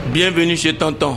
Bienvenue chez Tonton.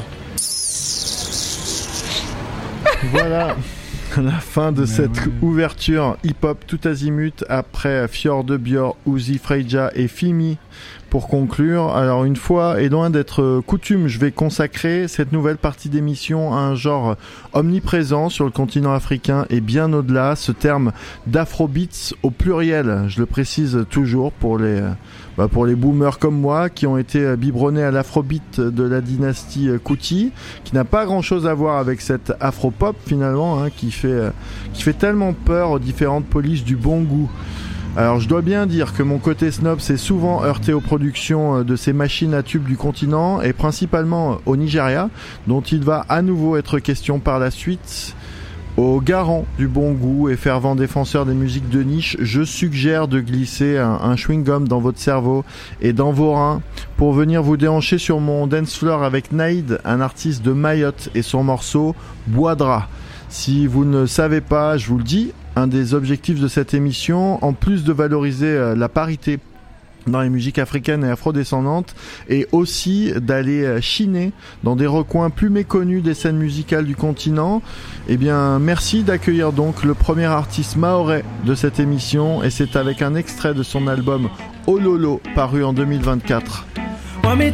Voilà la fin de cette ouverture hip-hop tout azimut après Fjord de Björk, Uzi Freja et Fimi. Pour conclure, alors une fois et loin d'être coutume, je vais consacrer cette nouvelle partie d'émission à un genre omniprésent sur le continent africain et bien au-delà, ce terme d'afrobeats au pluriel. Je le précise toujours pour les boomers comme moi qui ont été biberonnés à l'afrobeat de la dynastie Kuti, qui n'a pas grand-chose à voir avec cette afropop finalement, qui fait tellement peur aux différentes polices du bon goût. Alors je dois bien dire que mon côté snob s'est souvent heurté aux productions de ces machines à tubes du continent et principalement au Nigeria, dont il va à nouveau être question par la suite. Aux garants du bon goût et fervents défenseurs des musiques de niche, je suggère de glisser un chewing-gum dans votre cerveau et dans vos reins pour venir vous déhancher sur mon dance floor avec Naïd, un artiste de Mayotte, et son morceau Bois-Drap. Si vous ne savez pas, je vous le dis, un des objectifs de cette émission, en plus de valoriser la parité dans les musiques africaines et afrodescendantes, et aussi d'aller chiner dans des recoins plus méconnus des scènes musicales du continent. Eh bien, merci d'accueillir donc le premier artiste mahorais de cette émission, et c'est avec un extrait de son album Ololo, paru en 2024. Wami